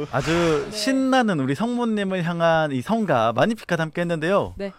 아주 신나는 우리 성모님을 향한 이 성가 마니피카도 함께 했는데요. 네.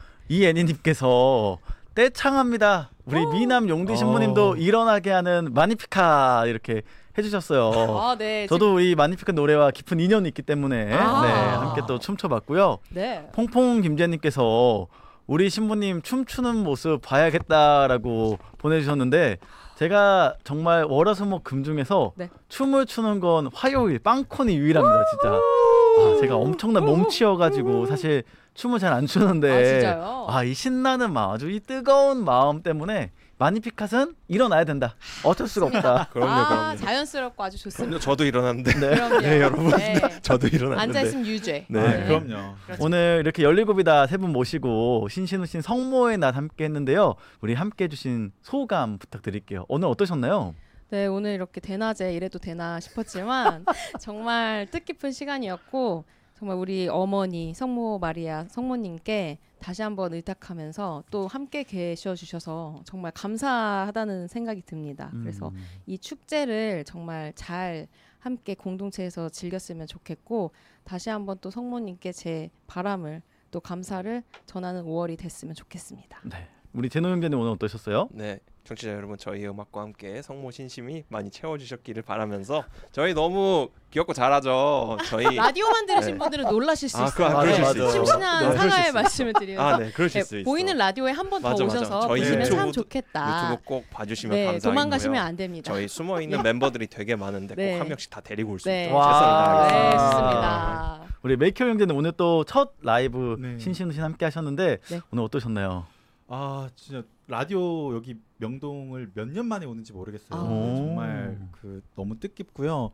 이애니님께서 떼창합니다. 우리 미남 용디 신부님도 일어나게 하는 마니피카 이렇게 해주셨어요. 아, 네. 저도 이 마니피카 노래와 깊은 인연이 있기 때문에 네, 함께 또 춤춰봤고요. 네. 퐁퐁 김재님께서 우리 신부님 춤추는 모습 봐야겠다라고 보내주셨는데 제가 정말 월화수목 금 중에서 네. 춤을 추는 건 화요일 빵콘이 유일합니다. 진짜 아, 제가 엄청난 몸치여가지고 사실 춤을 잘 안 추는데 아, 진짜요? 이 신나는 마음 아주 이 뜨거운 마음 때문에 마니피카는 일어나야 된다. 어쩔 수가 없다. 그럼요. 자연스럽고 아주 좋습니다. 그럼요. 저도 일어났는데. 그럼요. 네, 여러분. 네. 저도 일어났는데. 앉아있으면 유죄. 네. 그럼요. 그렇죠. 오늘 이렇게 17이다 세 분 모시고 신신우신 성모의 날 함께 했는데요. 우리 함께 해주신 소감 부탁드릴게요. 오늘 어떠셨나요? 네, 오늘 이렇게 대낮에 이래도 되나 싶었지만 정말 뜻깊은 시간이었고 정말 우리 어머니 성모 마리아 성모님께 다시 한번 의탁하면서 또 함께 계셔 주셔서 정말 감사하다는 생각이 듭니다. 그래서 이 축제를 정말 잘 함께 공동체에서 즐겼으면 좋겠고 다시 한번 또 성모님께 제 바람을 또 감사를 전하는 5월이 됐으면 좋겠습니다. 네. 우리 제노 형제님 오늘 어떠셨어요? 네. 청취자 여러분, 저희 음악과 함께 성모 신심이 많이 채워주셨기를 바라면서 저희 너무 귀엽고 잘하죠. 저희 라디오만 들으신 분들은 놀라실 수 있어요. 그러실 수 있어요. 심심한 그러실 수 사과의 있어요. 말씀을 드리면서 네, 그러실 수 있어요. 보이는 라디오에 한 번 더 맞아. 오셔서 저희 보시면 참 유튜브도- 좋겠다. 유튜브 꼭 봐주시면 네, 감사하고요. 도망가시면 안 됩니다. 저희 숨어 있는 멤버들이 되게 많은데 네. 꼭 한 명씩 다 데리고 올 수 네. 있도록 와. 최선을 다하겠습니다. 네, 좋습니다. 우리 메이커 형제는 오늘 또 첫 라이브 네. 신신우신 함께 하셨는데 네. 오늘 어떠셨나요? 아 진짜 라디오 여기 명동을 몇 년 만에 오는지 모르겠어요. 아. 정말 너무 뜻깊고요.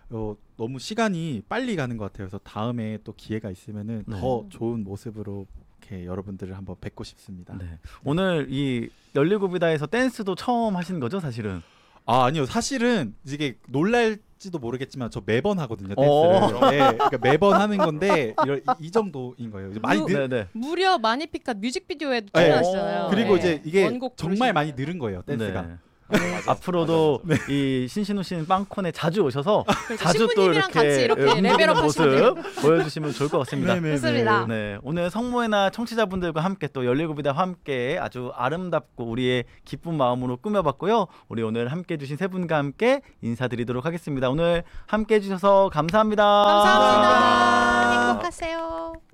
너무 시간이 빨리 가는 것 같아요. 그래서 다음에 또 기회가 있으면은 네. 더 좋은 모습으로 이렇게 여러분들을 한번 뵙고 싶습니다. 네. 오늘 이 17이다에서 댄스도 처음 하신 거죠, 사실은? 아니요, 사실은 이게 놀랄지도 모르겠지만 저 매번 하거든요, 어. 댄스를. 네, 그러니까 매번 하는 건데 이 정도인 거예요. 이제 많이 늘, 네. 무려 마니피카 뮤직비디오에도 네. 출연하시잖아요. 그리고 네. 이제 이게 원곡 정말 부르시는 많이 거. 늘은 거예요, 댄스가. 네. 앞으로도 이 신신우신 빵콘에 자주 오셔서 자주 또 신부님이랑 같이 이렇게 움직이는 레벨업 모습 보여주시면 좋을 것 같습니다. 좋습니다. 네, 오늘 성모의 날 청취자분들과 함께 또 17이다 함께 아주 아름답고 우리의 기쁜 마음으로 꾸며봤고요. 우리 오늘 함께 해주신 세 분과 함께 인사드리도록 하겠습니다. 오늘 함께 해주셔서 감사합니다. 감사합니다. 행복하세요.